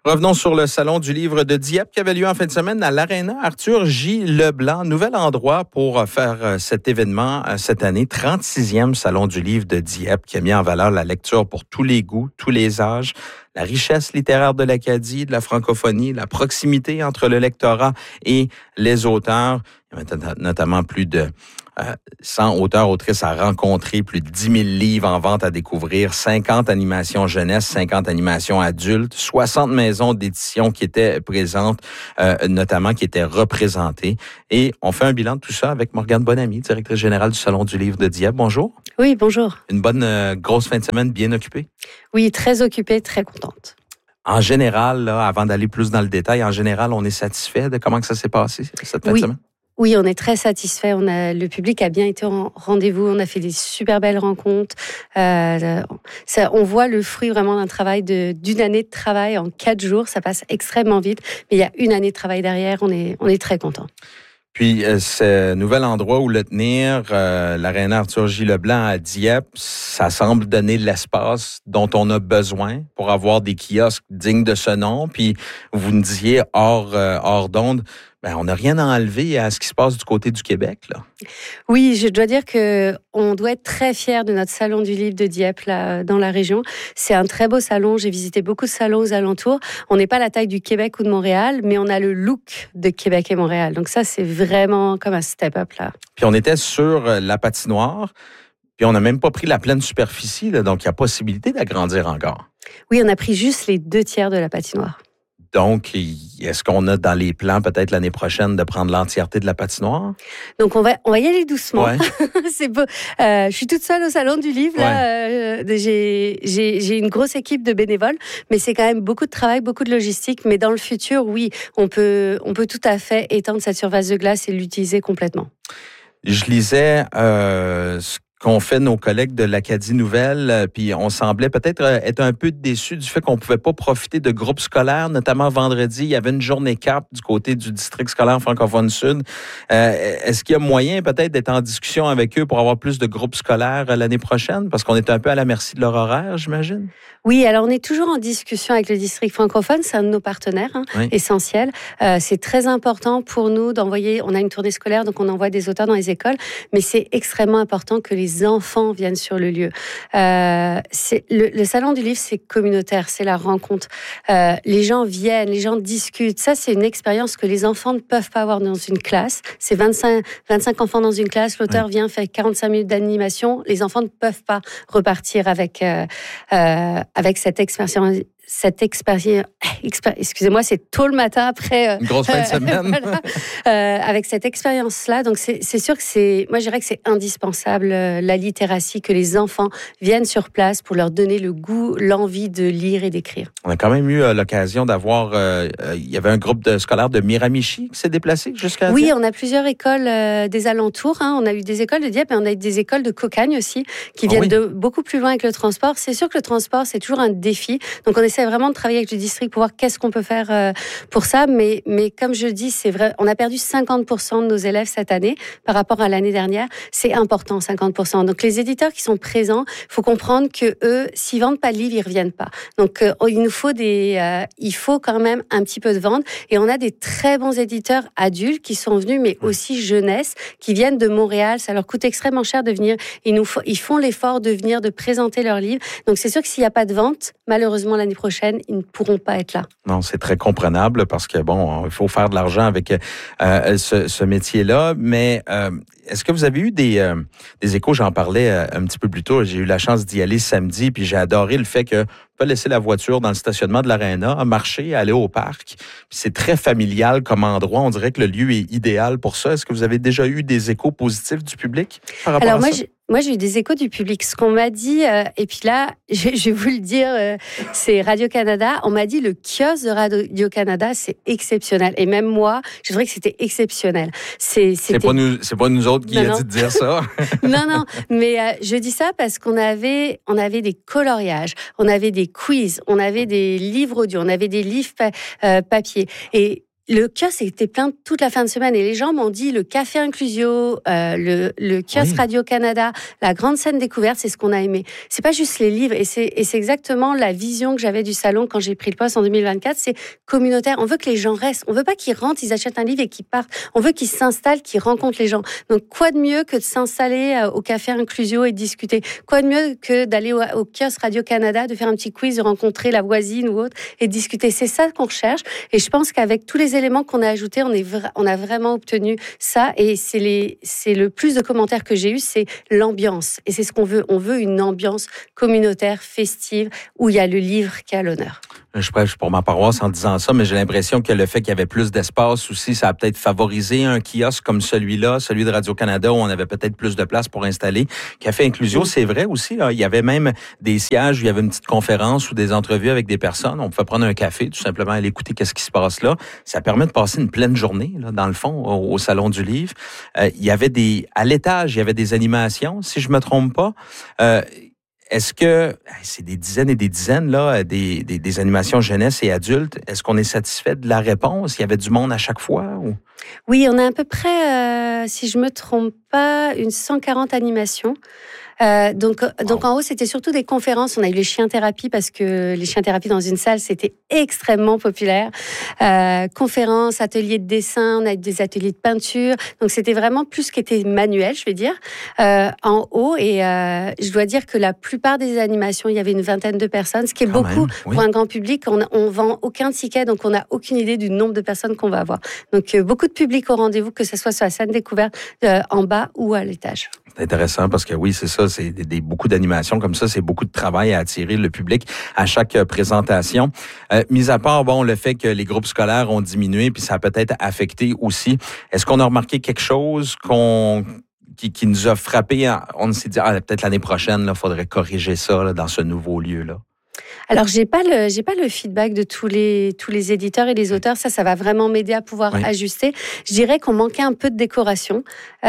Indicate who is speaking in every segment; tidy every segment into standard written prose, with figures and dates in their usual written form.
Speaker 1: Revenons sur le Salon du livre de Dieppe qui avait lieu en fin de semaine à l'Aréna Arthur J. Leblanc. Nouvel endroit pour faire cet événement cette année. 36e Salon du livre de Dieppe qui a mis en valeur la lecture pour tous les goûts, tous les âges, la richesse littéraire de l'Acadie, de la francophonie, la proximité entre le lectorat et les auteurs. Il y a notamment plus de 100 auteurs, autrices à rencontrer, plus de 10 000 livres en vente à découvrir, 50 animations jeunesse, 50 animations adultes, 60 maisons d'édition qui étaient présentes, notamment qui étaient représentées. Et on fait un bilan de tout ça avec Morgane Bonamy, directrice générale du Salon du livre de Dieppe. Bonjour.
Speaker 2: Oui, bonjour.
Speaker 1: Une bonne grosse fin de semaine bien occupée?
Speaker 2: Oui, très occupée, très contente.
Speaker 1: En général, là, avant d'aller plus dans le détail, en général, on est satisfait de comment que ça s'est passé cette fin de semaine?
Speaker 2: Oui, on est très satisfait. Le public a bien été en rendez-vous. On a fait des super belles rencontres. On voit le fruit vraiment d'un travail d'une année de travail en 4 jours. Ça passe extrêmement vite. Mais il y a une année de travail derrière. On est très contents.
Speaker 1: Puis, ce nouvel endroit où le tenir, l'Aréna Arthur J. Leblanc à Dieppe, ça semble donner l'espace dont on a besoin pour avoir des kiosques dignes de ce nom. Puis, vous nous disiez hors d'onde, on n'a rien à enlever à ce qui se passe du côté du Québec, là.
Speaker 2: Oui, je dois dire qu'on doit être très fiers de notre salon du livre de Dieppe, là, dans la région. C'est un très beau salon. J'ai visité beaucoup de salons aux alentours. On n'est pas la taille du Québec ou de Montréal, mais on a le look de Québec et Montréal. Donc ça, c'est vraiment comme un step-up, là.
Speaker 1: Puis on était sur la patinoire, puis on n'a même pas pris la pleine superficie, là, donc il y a possibilité d'agrandir encore.
Speaker 2: Oui, on a pris juste les 2 tiers de la patinoire.
Speaker 1: Donc, est-ce qu'on a dans les plans peut-être l'année prochaine de prendre l'entièreté de la patinoire?
Speaker 2: Donc, on va y aller doucement.
Speaker 1: Ouais.
Speaker 2: C'est beau. Je suis toute seule au Salon du Livre. Là. J'ai une grosse équipe de bénévoles, mais c'est quand même beaucoup de travail, beaucoup de logistique. Mais dans le futur, oui, on peut tout à fait étendre cette surface de glace et l'utiliser complètement.
Speaker 1: Je lisais ce qu'ont fait nos collègues de l'Acadie Nouvelle, puis on semblait peut-être être un peu déçus du fait qu'on pouvait pas profiter de groupes scolaires, notamment vendredi, il y avait une journée CAP du côté du district scolaire francophone sud. Est-ce qu'il y a moyen peut-être d'être en discussion avec eux pour avoir plus de groupes scolaires l'année prochaine? Parce qu'on est un peu à la merci de leur horaire, j'imagine.
Speaker 2: Oui, alors on est toujours en discussion avec le district francophone, c'est un de nos partenaires essentiels. C'est très important pour nous d'envoyer, on a une tournée scolaire, donc on envoie des auteurs dans les écoles, mais c'est extrêmement important que les enfants viennent sur le lieu. Le Salon du Livre, c'est communautaire, c'est la rencontre. Les gens viennent, les gens discutent. Ça, c'est une expérience que les enfants ne peuvent pas avoir dans une classe. C'est 25 enfants dans une classe, l'auteur vient faire 45 minutes d'animation. Les enfants ne peuvent pas repartir avec cette expérience. Excusez-moi, c'est tôt le matin après
Speaker 1: une grosse fin de semaine.
Speaker 2: Avec cette expérience-là, donc c'est sûr que moi je dirais que c'est indispensable la littératie, que les enfants viennent sur place pour leur donner le goût, l'envie de lire et d'écrire.
Speaker 1: On a quand même eu l'occasion d'avoir, il y avait un groupe scolaire de Miramichi qui s'est déplacé jusqu'à
Speaker 2: Oui,
Speaker 1: Dieppe.
Speaker 2: on a plusieurs écoles des alentours. On a eu des écoles de Dieppe et on a eu des écoles de Cocagne aussi qui viennent de beaucoup plus loin avec le transport. C'est sûr que le transport c'est toujours un défi, donc on essaie vraiment de travailler avec le district pour voir qu'est-ce qu'on peut faire pour ça. Mais comme je dis, c'est vrai, on a perdu 50% de nos élèves cette année par rapport à l'année dernière. C'est important, 50%. Donc les éditeurs qui sont présents, il faut comprendre que eux, s'ils vendent pas de livres, ils reviennent pas. Donc il nous faut il faut quand même un petit peu de vente. Et on a des très bons éditeurs adultes qui sont venus, mais aussi jeunesse, qui viennent de Montréal. Ça leur coûte extrêmement cher de venir. Ils font l'effort de venir, de présenter leurs livres. Donc c'est sûr que s'il n'y a pas de vente, malheureusement l'année prochaine, ils ne pourront pas être là.
Speaker 1: Non, c'est très comprenable parce que, il faut faire de l'argent avec ce métier-là. Mais est-ce que vous avez eu des échos? J'en parlais un petit peu plus tôt. J'ai eu la chance d'y aller samedi, puis j'ai adoré le fait que on peut laisser la voiture dans le stationnement de l'Aréna, marcher, aller au parc. Puis c'est très familial comme endroit. On dirait que le lieu est idéal pour ça. Est-ce que vous avez déjà eu des échos positifs du public par rapport à ça?
Speaker 2: Moi, j'ai eu des échos du public. Ce qu'on m'a dit, et puis là, je vais vous le dire, c'est Radio-Canada. On m'a dit le kiosque de Radio-Canada, c'est exceptionnel. Et même moi, je dirais que c'était exceptionnel. C'est
Speaker 1: pas nous autres qui a dit de dire ça.
Speaker 2: Non, mais je dis ça parce qu'on avait des coloriages, on avait des quiz, on avait des livres audio, on avait des livres papier. Et le kiosque était plein toute la fin de semaine et les gens m'ont dit le café Inclusio, le kiosque Radio-Canada, la grande scène découverte, c'est ce qu'on a aimé. C'est pas juste les livres et c'est exactement la vision que j'avais du salon quand j'ai pris le poste en 2024, c'est communautaire. On veut que les gens restent. On veut pas qu'ils rentrent, ils achètent un livre et qu'ils partent. On veut qu'ils s'installent, qu'ils rencontrent les gens. Donc, quoi de mieux que de s'installer au café Inclusio et de discuter? Quoi de mieux que d'aller au kiosque Radio-Canada, de faire un petit quiz, de rencontrer la voisine ou autre et de discuter? C'est ça qu'on recherche. Et je pense qu'avec tous les éléments qu'on a ajoutés, on a vraiment obtenu ça. Et c'est le plus de commentaires que j'ai eu, c'est l'ambiance. Et c'est ce qu'on veut. On veut une ambiance communautaire, festive, où il y a le livre qui est à l'honneur.
Speaker 1: Je prêche pour ma paroisse en disant ça, mais j'ai l'impression que le fait qu'il y avait plus d'espace aussi, ça a peut-être favorisé un kiosque comme celui-là, celui de Radio-Canada, où on avait peut-être plus de place pour installer. Café Inclusio, c'est vrai aussi, là. Il y avait même des sièges où il y avait une petite conférence ou des entrevues avec des personnes. On pouvait prendre un café, tout simplement aller écouter qu'est-ce qui se passe là. Ça permet de passer une pleine journée, là, dans le fond, au Salon du Livre. Il y avait à l'étage, il y avait des animations, si je me trompe pas. Est-ce que c'est des dizaines et des dizaines là, des animations jeunesse et adultes? Est-ce qu'on est satisfait de la réponse? Il y avait du monde à chaque fois? Ou?
Speaker 2: Oui, on a à peu près, si je me trompe pas, une 140 animations. Donc en haut, c'était surtout des conférences. On a eu les chiens thérapie parce que les chiens thérapie dans une salle, c'était extrêmement populaire. Conférences, ateliers de dessin, on a eu des ateliers de peinture. Donc c'était vraiment plus ce qui était manuel, je vais dire, en haut. Et je dois dire que la plupart des animations, il y avait une vingtaine de personnes, ce qui est
Speaker 1: quand
Speaker 2: beaucoup
Speaker 1: même, oui.
Speaker 2: pour un grand public. On vend aucun ticket, donc on n'a aucune idée du nombre de personnes qu'on va avoir. Donc beaucoup de public au rendez-vous, que ce soit sur la scène découverte, en bas ou à l'étage.
Speaker 1: C'est intéressant parce que oui, c'est ça, c'est beaucoup d'animations comme ça, c'est beaucoup de travail à attirer le public à chaque présentation. Mis à part, le fait que les groupes scolaires ont diminué, puis ça a peut-être affecté aussi. Est-ce qu'on a remarqué quelque chose qui nous a frappé? On s'est dit, peut-être l'année prochaine, il faudrait corriger ça là, dans ce nouveau lieu-là.
Speaker 2: Alors, j'ai pas le feedback de tous les éditeurs et les auteurs. Ça va vraiment m'aider à pouvoir ajuster. Je dirais qu'on manquait un peu de décoration.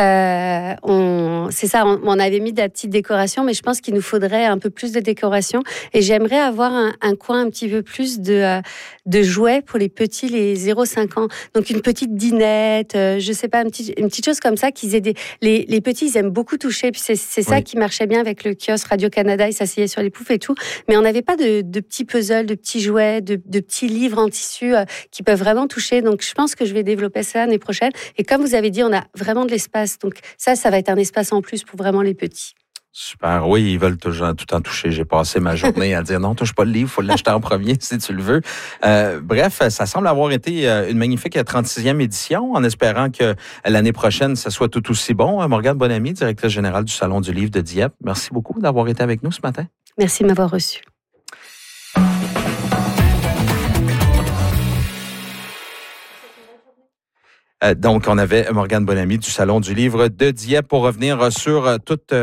Speaker 2: On avait mis de la petite décoration, mais je pense qu'il nous faudrait un peu plus de décoration. Et j'aimerais avoir un coin un petit peu plus de jouets pour les petits, les 0-5 ans. Donc, une petite dinette, je sais pas, une petite chose comme ça qu'ils aient les petits, ils aiment beaucoup toucher. Puis c'est ça qui marchait bien avec le kiosque Radio-Canada. Ils s'asseyaient sur les poufs et tout. Mais on n'avait pas de petits puzzles, de petits jouets, de petits livres en tissu qui peuvent vraiment toucher. Donc, je pense que je vais développer ça l'année prochaine. Et comme vous avez dit, on a vraiment de l'espace. Donc, ça va être un espace en plus pour vraiment les petits.
Speaker 1: Super. Oui, ils veulent tout en toucher. J'ai passé ma journée à dire non, touche pas le livre, faut l'acheter en premier si tu le veux. Bref, ça semble avoir été une magnifique 36e édition, en espérant que l'année prochaine, ça soit tout aussi bon. Morgane Bonamy, directrice générale du Salon du Livre de Dieppe, merci beaucoup d'avoir été avec nous ce matin.
Speaker 2: Merci de m'avoir reçu.
Speaker 1: Donc, on avait Morgane Bonamy du Salon du Livre de Dieppe pour revenir sur toute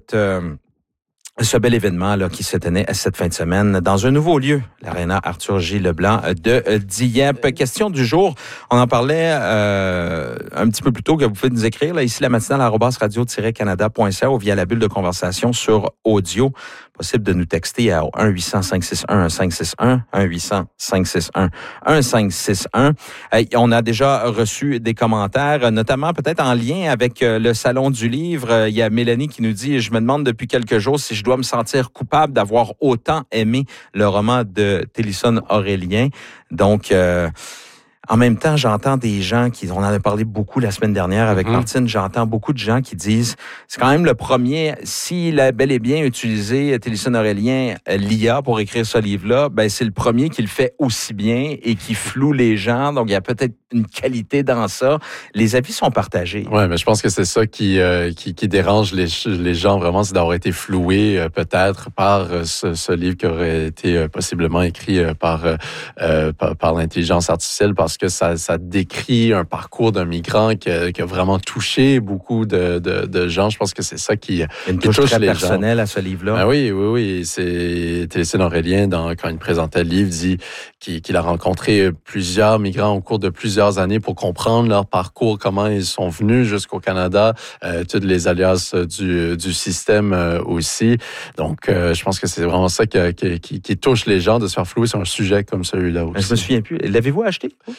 Speaker 1: ce bel événement là qui se tenait cette fin de semaine dans un nouveau lieu, l'Aréna Arthur J. Leblanc de Dieppe. Question du jour, on en parlait un petit peu plus tôt, que vous pouvez nous écrire là, ici la matinale @radio-canada.ca ou via la bulle de conversation sur audio. Possible de nous texter à 1-800-561-1561, 1-800-561-1561. On a déjà reçu des commentaires, notamment peut-être en lien avec le Salon du Livre. Il y a Mélanie qui nous dit « Je me demande depuis quelques jours si je dois me sentir coupable d'avoir autant aimé le roman de Télisson Aurélien. » Donc, en même temps, j'entends des gens on en a parlé beaucoup la semaine dernière avec Martine, j'entends beaucoup de gens qui disent, c'est quand même le premier, s'il a bel et bien utilisé Télisson Aurélien, l'IA pour écrire ce livre-là, c'est le premier qui le fait aussi bien et qui floue les gens, donc il y a peut-être une qualité dans ça. Les avis sont partagés.
Speaker 3: Ouais, mais je pense que c'est ça qui dérange les gens vraiment, c'est d'avoir été floué peut-être par ce livre qui aurait été possiblement écrit par l'intelligence artificielle, parce que ça décrit un parcours d'un migrant qui a vraiment touché beaucoup de gens. Je pense que c'est ça qui
Speaker 1: touche
Speaker 3: les
Speaker 1: très
Speaker 3: gens.
Speaker 1: personnelle à ce livre-là.
Speaker 3: Ben oui. C'est Télisson Aurélien, quand il présentait le livre, dit qu'il a rencontré plusieurs migrants au cours de plusieurs années pour comprendre leur parcours, comment ils sont venus jusqu'au Canada, toutes les alias du système aussi. Donc, je pense que c'est vraiment ça qui touche les gens, de se faire flouer sur un sujet comme celui-là aussi.
Speaker 1: Je me souviens plus. L'avez-vous acheté?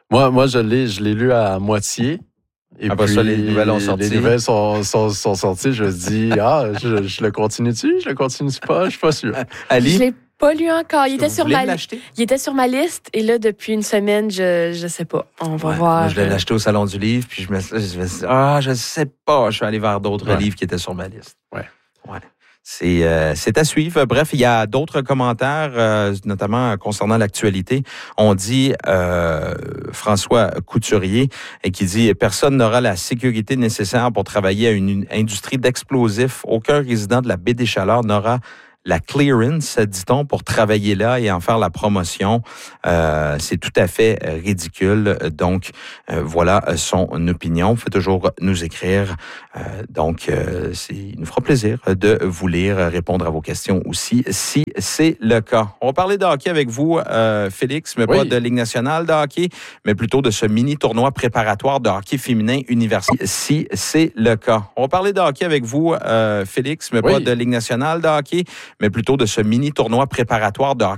Speaker 3: Moi, je l'ai lu à moitié. Et
Speaker 1: après
Speaker 3: puis,
Speaker 1: ça, les nouvelles ont sorti.
Speaker 3: Les nouvelles sont sorties. Je me dis, je le continue-tu? Je le continue pas? Je suis pas sûr.
Speaker 1: Ali?
Speaker 4: Je l'ai pas lu encore. Il était sur ma liste. Et là, depuis une semaine, je sais pas. On va voir.
Speaker 1: Moi, je l'ai acheté au Salon du Livre. Puis je me suis dit, je sais pas. Je suis allé vers d'autres livres qui étaient sur ma liste.
Speaker 3: Ouais.
Speaker 1: C'est à suivre. Bref, il y a d'autres commentaires, notamment concernant l'actualité. On dit François Couturier qui dit « Personne n'aura la sécurité nécessaire pour travailler à une industrie d'explosifs. Aucun résident de la baie des Chaleurs n'aura la clearance, dit-on, pour travailler là et en faire la promotion. C'est tout à fait ridicule. Donc, voilà son opinion. Vous pouvez toujours nous écrire. Il nous fera plaisir de vous lire, répondre à vos questions aussi, si c'est le cas. On va parler de hockey avec vous, Félix, mais pas de Ligue nationale de hockey, mais plutôt de ce mini-tournoi préparatoire de hockey féminin universitaire, si c'est le cas. On va parler de hockey avec vous, Félix, mais pas de Ligue nationale de hockey, mais plutôt de ce mini-tournoi préparatoire de hockey